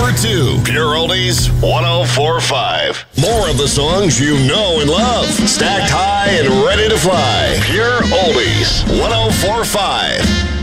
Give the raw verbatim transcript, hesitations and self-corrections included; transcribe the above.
number two. Pure Oldies one oh four point five. More of the songs you know and love. Stacked high and ready to fly. Pure Oldies one oh four point five.